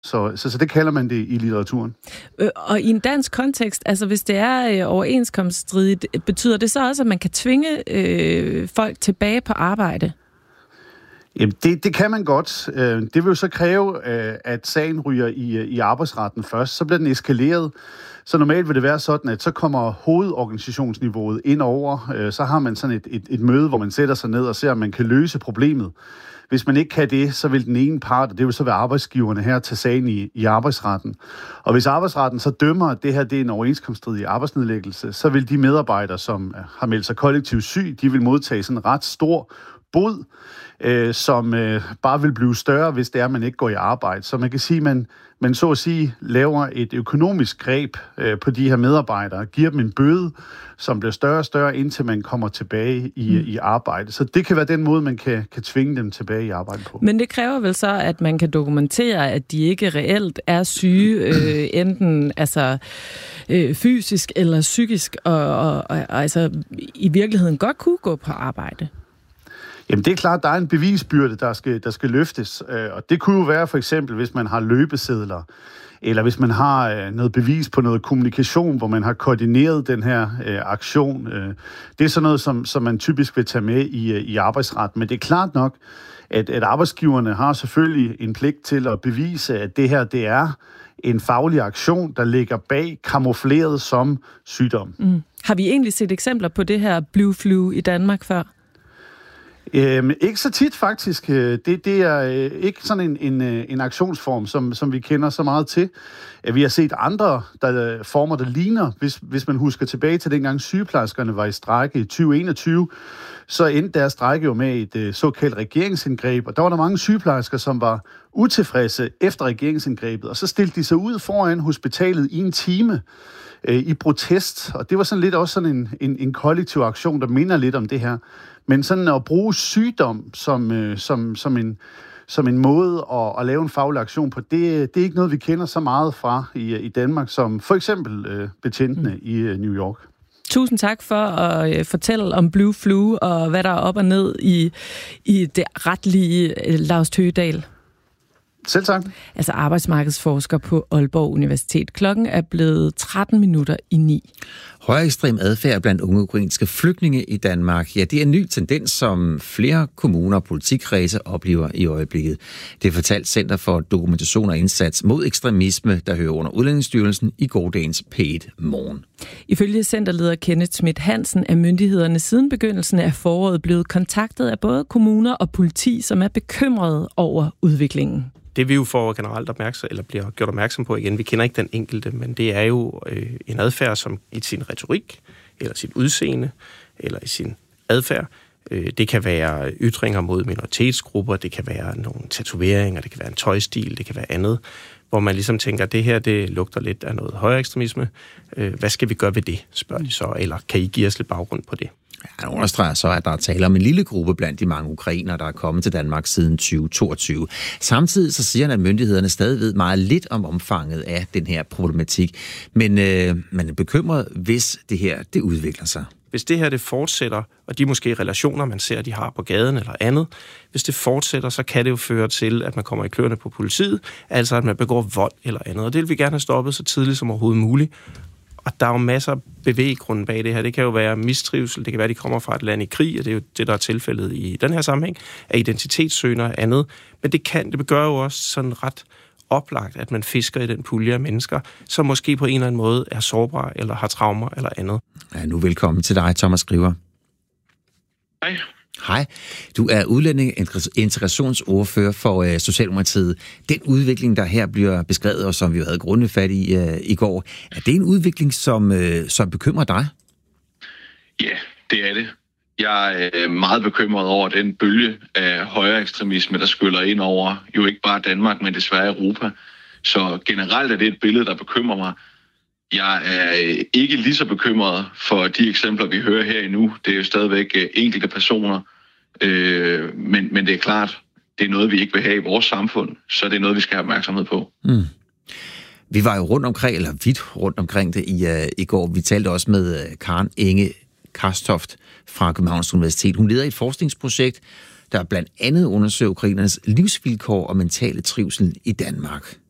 Så det kalder man det i litteraturen. Og i en dansk kontekst, altså hvis det er overenskomststridigt, betyder det så også, at man kan tvinge folk tilbage på arbejde? Jamen, det kan man godt. Det vil jo så kræve, at sagen ryger i arbejdsretten først. Så bliver den eskaleret. Så normalt vil det være sådan, at så kommer hovedorganisationsniveauet ind over. Så har man sådan et møde, hvor man sætter sig ned og ser, om man kan løse problemet. Hvis man ikke kan det, så vil den ene part, og det vil så være arbejdsgiverne her, tage sagen i arbejdsretten. Og hvis arbejdsretten så dømmer, at det her det er en overenskomststridig arbejdsnedlæggelse, så vil de medarbejdere, som har meldt sig kollektivt syg, de vil modtage sådan en ret stor bod, som bare vil blive større, hvis det er, at man ikke går i arbejde. Så man kan sige, at man så at sige laver et økonomisk greb på de her medarbejdere, giver dem en bøde, som bliver større og større, indtil man kommer tilbage i arbejde. Så det kan være den måde, man kan tvinge dem tilbage i arbejde på. Men det kræver vel så, at man kan dokumentere, at de ikke reelt er syge, enten altså fysisk eller psykisk, og altså i virkeligheden godt kunne gå på arbejde. Jamen det er klart, at der er en bevisbyrde, der skal løftes, og det kunne jo være for eksempel, hvis man har løbesedler, eller hvis man har noget bevis på noget kommunikation, hvor man har koordineret den her aktion. Det er sådan noget, som man typisk vil tage med i arbejdsretten, men det er klart nok, at arbejdsgiverne har selvfølgelig en pligt til at bevise, at det her det er en faglig aktion, der ligger bag, kamufleret som sygdom. Har vi egentlig set eksempler på det her Blue Flu i Danmark før? Ikke så tit faktisk. Det er ikke sådan en aktionsform, som vi kender så meget til. Vi har set andre former, der ligner. Hvis man husker tilbage til dengang sygeplejerskerne var i strejke i 2021, så endte deres strejke jo med et såkaldt regeringsindgreb, og der var der mange sygeplejersker, som var utilfredse efter regeringsindgrebet, og så stillede de sig ud foran hospitalet i en time i protest, og det var sådan lidt også sådan en kollektiv aktion, der minder lidt om det her. Men sådan at bruge sygdom som en måde at lave en faglig aktion på, det er ikke noget, vi kender så meget fra i Danmark, som for eksempel betjentene i New York. Tusind tak for at fortælle om Blue Flu og hvad der er op og ned i det retlige Laust Høgedal. Selv tak. Altså arbejdsmarkedsforsker på Aalborg Universitet. Klokken er blevet 9:13. Højreekstrem adfærd blandt unge ukrainske flygtninge i Danmark, ja, det er en ny tendens, som flere kommuner og politikkredse oplever i øjeblikket. Det fortalt Center for Dokumentation og Indsats mod Ekstremisme, der hører under Udlændingsstyrelsen i gårdagens P1 Morgen. Ifølge centerleder Kenneth Schmidt Hansen er myndighederne siden begyndelsen af foråret blevet kontaktet af både kommuner og politi, som er bekymrede over udviklingen. Det vi jo får generelt eller bliver gjort opmærksom på igen, vi kender ikke den enkelte, men det er jo en adfærd, som i sin retorik, eller sit udseende, eller i sin adfærd, det kan være ytringer mod minoritetsgrupper, det kan være nogle tatoveringer, det kan være en tøjstil, det kan være andet, hvor man ligesom tænker, at det her, det lugter lidt af noget højreekstremisme. Hvad skal vi gøre ved det, spørger de så, eller kan I give os lidt baggrund på det? Han understreger så, at der er tale om en lille gruppe blandt de mange ukrainere, der er kommet til Danmark siden 2022. Samtidig så siger han, at myndighederne stadig ved meget lidt om omfanget af den her problematik. Men man er bekymret, hvis det her det udvikler sig. Hvis det her det fortsætter, og de måske relationer, man ser, de har på gaden eller andet, hvis det fortsætter, så kan det jo føre til, at man kommer i kløerne på politiet, altså at man begår vold eller andet. Og det vil vi gerne have stoppet så tidligt som overhovedet muligt. Og der er jo masser af bevæggrunde bag det her. Det kan jo være mistrivsel, det kan være, at de kommer fra et land i krig, og det er jo det, der er tilfældet i den her sammenhæng, af identitetssøgende og andet. Men det gør jo også sådan ret oplagt, at man fisker i den pulje af mennesker, som måske på en eller anden måde er sårbare, eller har traumer, eller andet. Ja, nu velkommen til dig, Thomas Skriver. Hej. Hej. Du er integrationsordfører for Socialdemokratiet. Den udvikling, der her bliver beskrevet, og som vi havde grundigt fat i går, er det en udvikling, som bekymrer dig? Ja, det er det. Jeg er meget bekymret over den bølge af højere ekstremisme, der skyller ind over jo ikke bare Danmark, men desværre Europa. Så generelt er det et billede, der bekymrer mig. Jeg er ikke lige så bekymret for de eksempler, vi hører her endnu. Det er jo stadigvæk enkelte personer. Men det er klart, det er noget, vi ikke vil have i vores samfund. Så det er noget, vi skal have opmærksomhed på. Mm. Vi var jo vidt rundt omkring det i går. Vi talte også med Karen Inge Karstoft fra Københavns Universitet. Hun leder et forskningsprojekt, der blandt andet undersøger ukrainernes livsvilkår og mentale trivsel i Danmark.